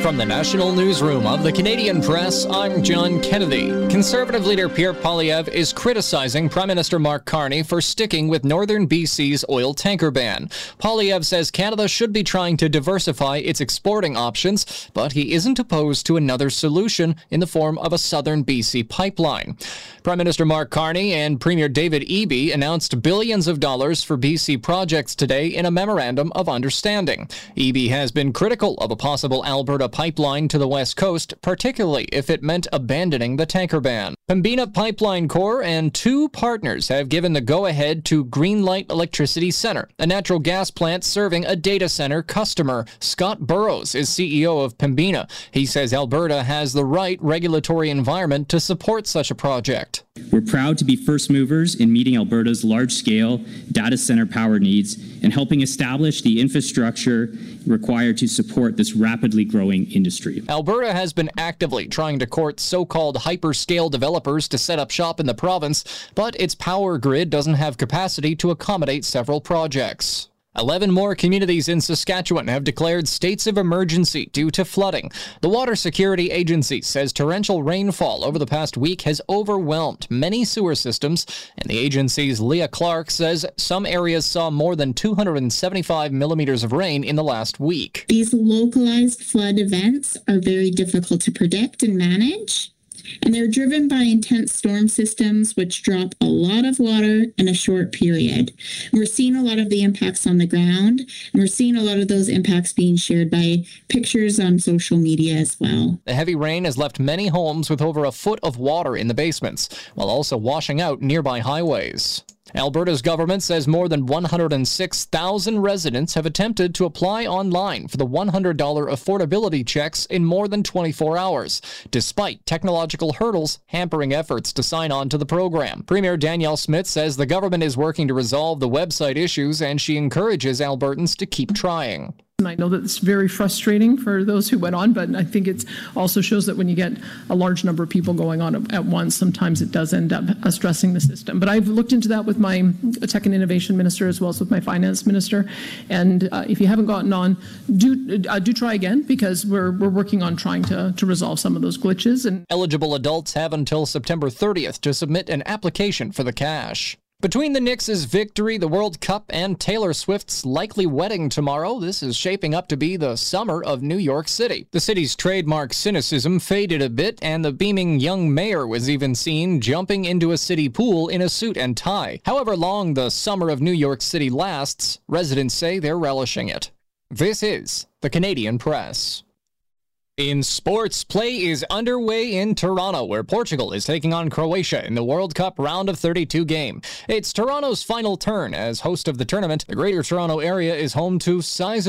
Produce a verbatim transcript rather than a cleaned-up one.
From the National Newsroom of the Canadian Press, I'm John Kennedy. Conservative leader Pierre Poilievre is criticizing Prime Minister Mark Carney for sticking with northern B C's oil tanker ban. Poilievre says Canada should be trying to diversify its exporting options, but he isn't opposed to another solution in the form of a southern B C pipeline. Prime Minister Mark Carney and Premier David Eby announced billions of dollars for B C projects today in a memorandum of understanding. Eby has been critical of a possible Alberta pipeline to the west coast, particularly if it meant abandoning the tanker ban. Pembina Pipeline Corp and two partners have given the go-ahead to Greenlight Electricity Centre, a natural gas plant serving a data center customer. Scott Burrows is C E O of Pembina. He says Alberta has the right regulatory environment to support such a project. We're proud to be first movers in meeting Alberta's large-scale data center power needs and helping establish the infrastructure required to support this rapidly growing industry. Alberta has been actively trying to court so-called hyperscale developers to set up shop in the province, but its power grid doesn't have capacity to accommodate several projects. Eleven more communities in Saskatchewan have declared states of emergency due to flooding. The Water Security Agency says torrential rainfall over the past week has overwhelmed many sewer systems, and the agency's Leah Clark says some areas saw more than two hundred seventy-five millimeters of rain in the last week. These localized flood events are very difficult to predict and manage, and they're driven by intense storm systems which drop a lot of water in a short period. And we're seeing a lot of the impacts on the ground, and we're seeing a lot of those impacts being shared by pictures on social media as well. The heavy rain has left many homes with over a foot of water in the basements, while also washing out nearby highways. Alberta's government says more than one hundred six thousand residents have attempted to apply online for the one hundred dollars affordability checks in more than twenty-four hours, despite technological hurdles hampering efforts to sign on to the program. Premier Danielle Smith says the government is working to resolve the website issues, and she encourages Albertans to keep trying. I know that it's very frustrating for those who went on, but I think it also shows that when you get a large number of people going on at once, sometimes it does end up stressing the system. But I've looked into that with my Tech and Innovation Minister as well as with my Finance Minister. And uh, if you haven't gotten on, do uh, do try again, because we're we're working on trying to, to resolve some of those glitches. And eligible adults have until September thirtieth to submit an application for the cash. Between the Knicks' victory, the World Cup, and Taylor Swift's likely wedding tomorrow, this is shaping up to be the summer of New York City. The city's trademark cynicism faded a bit, and the beaming young mayor was even seen jumping into a city pool in a suit and tie. However long the summer of New York City lasts, residents say they're relishing it. This is the Canadian Press. In sports, play is underway in Toronto, where Portugal is taking on Croatia in the World Cup round of thirty-two game. It's Toronto's final turn as host of the tournament. The Greater Toronto Area is home to sizable